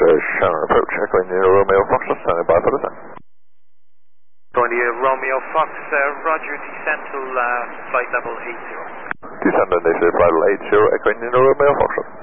Shannon approach, Echo India Romeo Foxtrot, standing by for descent. India Romeo Fox, Roger, descent to flight level 80. Descend on India flight level 80, Echo India Romeo Foxtrot.